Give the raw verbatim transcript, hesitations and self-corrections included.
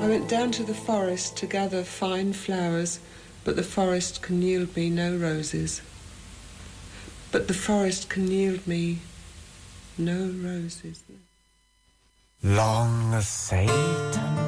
I went down to the forest to gather fine flowers, but the forest can yield me no roses. But the forest can yield me no roses. Lange Satan